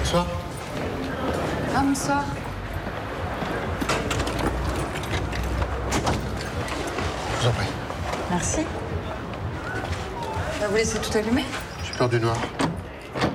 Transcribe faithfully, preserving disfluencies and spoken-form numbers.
Bonsoir. Ah, bonsoir. Je vous en prie. Merci. Bah, vous laissez tout allumé? J'ai peur du noir.